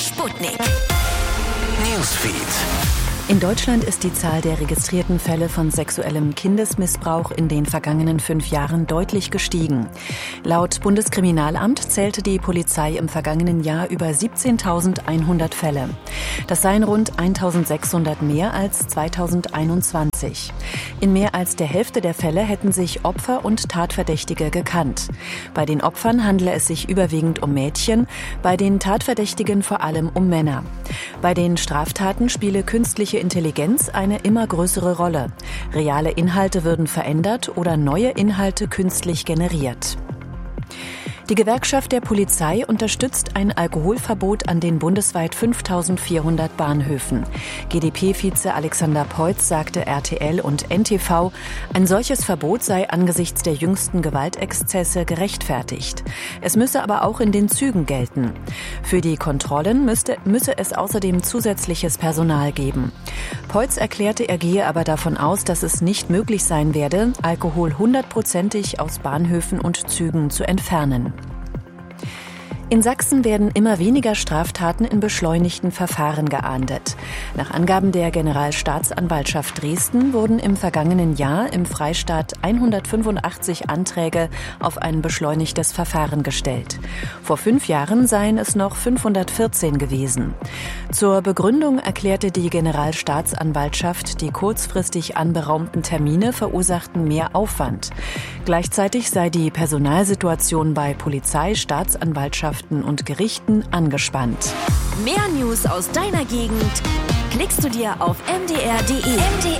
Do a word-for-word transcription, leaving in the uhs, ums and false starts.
Sputnik Newsfeed. In Deutschland ist die Zahl der registrierten Fälle von sexuellem Kindesmissbrauch in den vergangenen fünf Jahren deutlich gestiegen. Laut Bundeskriminalamt zählte die Polizei im vergangenen Jahr über siebzehntausendeinhundert Fälle. Das seien rund eintausendsechshundert mehr als zweitausendeinundzwanzig. In mehr als der Hälfte der Fälle hätten sich Opfer und Tatverdächtige gekannt. Bei den Opfern handele es sich überwiegend um Mädchen, bei den Tatverdächtigen vor allem um Männer. Bei den Straftaten spiele künstliche Intelligenz eine immer größere Rolle. Reale Inhalte würden verändert oder neue Inhalte künstlich generiert. Die Gewerkschaft der Polizei unterstützt ein Alkoholverbot an den bundesweit fünftausendvierhundert Bahnhöfen. G d P-Vize Alexander Peutz sagte R T L und N T V, ein solches Verbot sei angesichts der jüngsten Gewaltexzesse gerechtfertigt. Es müsse aber auch in den Zügen gelten. Für die Kontrollen müsste, müsse es außerdem zusätzliches Personal geben. Peutz erklärte, er gehe aber davon aus, dass es nicht möglich sein werde, Alkohol hundertprozentig aus Bahnhöfen und Zügen zu entfernen. In Sachsen werden immer weniger Straftaten in beschleunigten Verfahren geahndet. Nach Angaben der Generalstaatsanwaltschaft Dresden wurden im vergangenen Jahr im Freistaat hundertfünfundachtzig Anträge auf ein beschleunigtes Verfahren gestellt. Vor fünf Jahren seien es noch fünfhundertvierzehn gewesen. Zur Begründung erklärte die Generalstaatsanwaltschaft, die kurzfristig anberaumten Termine verursachten mehr Aufwand. Gleichzeitig sei die Personalsituation bei Polizei, Staatsanwaltschaft und Gerichten angespannt. Mehr News aus deiner Gegend klickst du dir auf m d r punkt d e.